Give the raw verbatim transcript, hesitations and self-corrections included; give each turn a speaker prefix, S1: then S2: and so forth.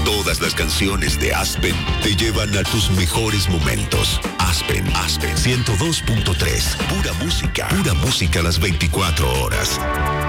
S1: Todas las canciones de Aspen te llevan a tus mejores momentos. Aspen, Aspen ciento dos punto tres. Pura música. Pura música las veinticuatro horas.